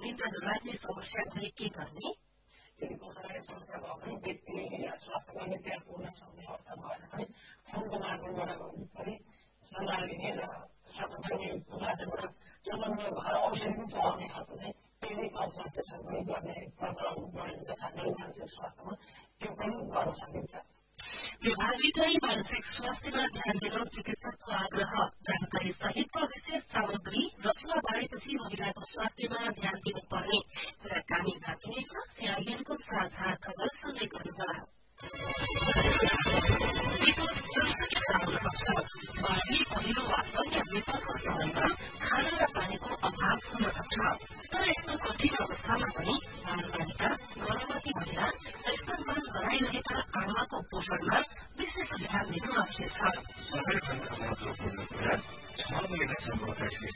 निन्द्रा नलाग्ने समस्या भए के गर्ने? यदि कसैलाई समस्या भयो भने व्यक्ति स्वास्थ्यको निम्ति पुग्न सक्ने अवस्था भएन भने फोनको माध्यमबाट पनि सल्लाह लिने र स्वास्थ्यकर्मीको माध्यमबाट समन्वय भएर औषधि पनि चलाउने खालको चाहिँ टेलिकन्सल्टेसन पनि गर्ने प्रचलन बढेको छ, खास गरी मानसिक स्वास्थ्यमा त्यो पनि गर्न सकिन्छ। प्रभावितलाई मानसिक स्वास्थ्यमा ध्यान दिन चिकित्सकको आग्रह। जानकारी सहितको विशेष सामग्री रसुवा बारेपछि महिलाको स्वास्थ्यमा ध्यान दिनुपर्ने कुराकानी बाँकी नै छ। सीआईएनको साझा खबर सुन्दै गर्नुहोला। विपद जुनसुकै हुन सक्छ। बाढी पहिरो वा अन्य विपदको समयमा खाना र पानीको अभाव हुन सक्छ। तर यस्तो कठिन अवस्थामा पनि बालबालिका, गर्भवती महिला र स्तनपान गराइरहेका आमाको पोषणमा विशेष ध्यान दिनु आवश्यक छ। सबैभन्दा महत्वपूर्ण कुरा 6 महिनासम्म